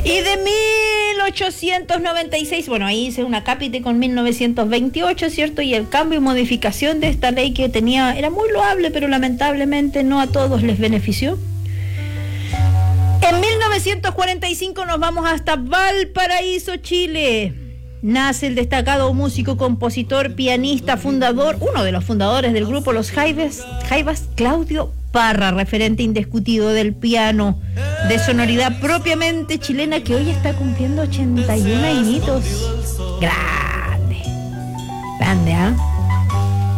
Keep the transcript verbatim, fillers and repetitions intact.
Y de mil ochocientos noventa y seis, bueno, ahí hice una cápite con mil novecientos veintiocho, ¿cierto? Y el cambio y modificación de esta ley que tenía, era muy loable, pero lamentablemente no a todos les benefició. En mil novecientos cuarenta y cinco nos vamos hasta Valparaíso, Chile. Nace el destacado músico, compositor, pianista, fundador, uno de los fundadores del grupo Los Jaivas, Jaivas, Claudio Parra, referente indiscutido del piano de sonoridad propiamente chilena, que hoy está cumpliendo ochenta y uno añitos. Grande, grande, ¿ah? ¿eh?